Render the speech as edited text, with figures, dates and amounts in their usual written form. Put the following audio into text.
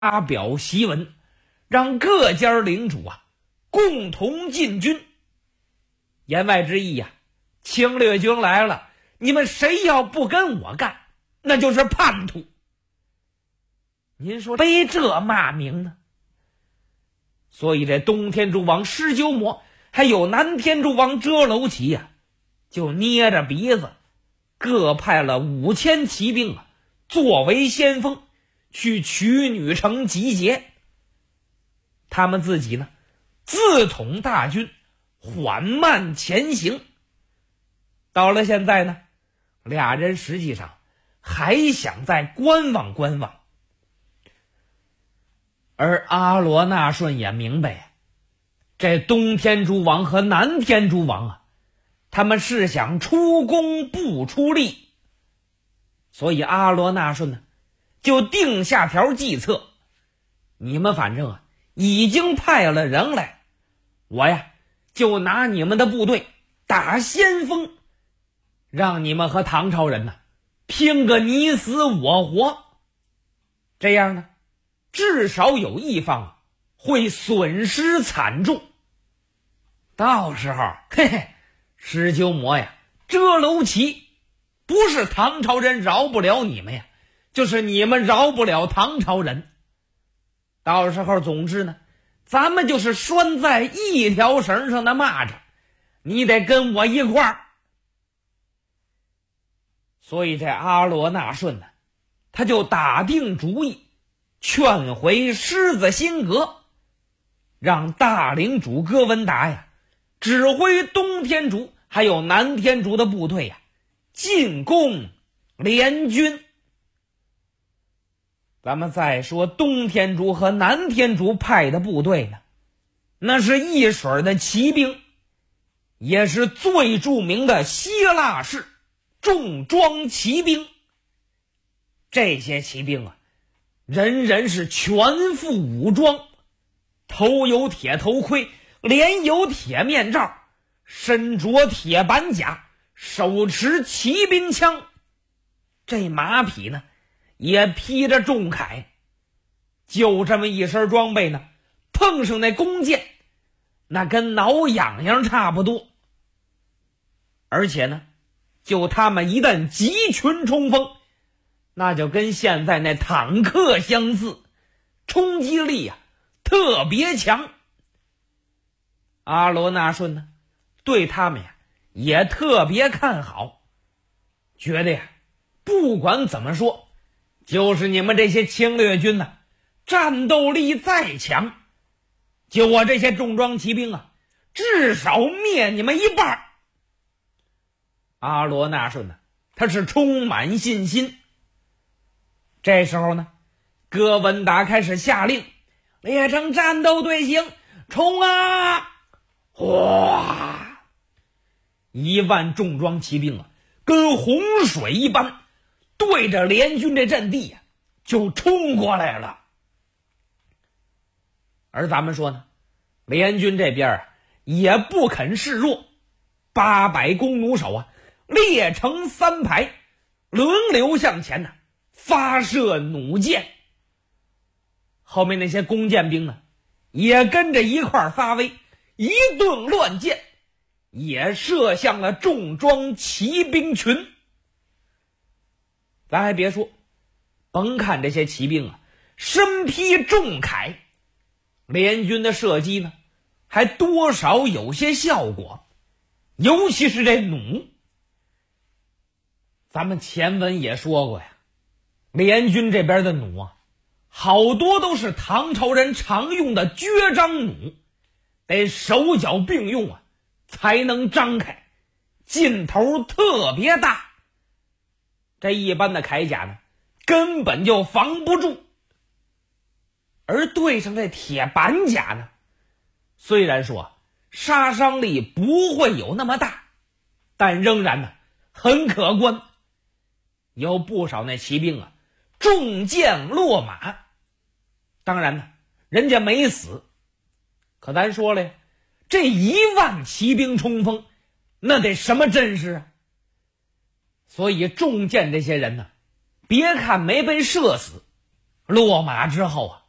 发表檄文，让各家领主共同进军。言外之意侵略军来了，你们谁要不跟我干，那就是叛徒。您说背这骂名呢？所以这东天竺王施鸠摩还有南天竺王遮楼齐就捏着鼻子，各派了5000骑兵作为先锋去曲女城集结。他们自己呢，自统大军，缓慢前行。到了现在呢，俩人实际上还想再观望观望。而阿罗那顺也明白这东天竺王和南天竺王他们是想出工不出力，所以阿罗那顺呢就定下条计策：你们反正已经派了人来，我就拿你们的部队打先锋，让你们和唐朝人拼个你死我活。这样呢，至少有一方会损失惨重。到时候施鸠摩遮楼齐，不是唐朝人饶不了你们就是你们饶不了唐朝人。到时候总之呢，咱们就是拴在一条绳上的蚂蚱，你得跟我一块儿。所以这阿罗那顺呢，他就打定主意劝回狮子辛格，让大领主哥文达指挥东天竺还有南天竺的部队进攻联军。咱们再说东天竺和南天竺派的部队呢，那是一水的骑兵，也是最著名的希腊式重装骑兵。这些骑兵人人是全副武装，头有铁头盔，脸有铁面罩，身着铁板甲，手持骑兵枪。这马匹呢也披着重铠，就这么一身装备呢，碰上那弓箭，那跟挠痒痒差不多。而且呢，就他们一旦集群冲锋，那就跟现在那坦克相似，冲击力特别强。阿罗那顺呢，对他们也特别看好，觉得不管怎么说，就是你们这些侵略军战斗力再强，就我这些重装骑兵至少灭你们一半。阿罗那顺呢，他是充满信心。这时候呢，哥文达开始下令，列成战斗队形，冲啊！哗！1万重装骑兵跟洪水一般，对着联军这阵地就冲过来了。而咱们说呢，联军这边也不肯示弱，800弓弩手列成3排，轮流向前发射弩箭。后面那些弓箭兵呢，也跟着一块发威，一顿乱箭，也射向了重装骑兵群。咱还别说，甭看这些骑兵身披重铠，联军的射击呢，还多少有些效果，尤其是这弩。咱们前文也说过联军这边的弩好多都是唐朝人常用的绝张弩，得手脚并用才能张开，劲头特别大。这一般的铠甲呢，根本就防不住。而对上这铁板甲呢，虽然说杀伤力不会有那么大，但仍然很可观。有不少那骑兵中箭落马。当然呢，人家没死，可咱说了这1万骑兵冲锋，那得什么阵势所以中箭这些人别看没被射死，落马之后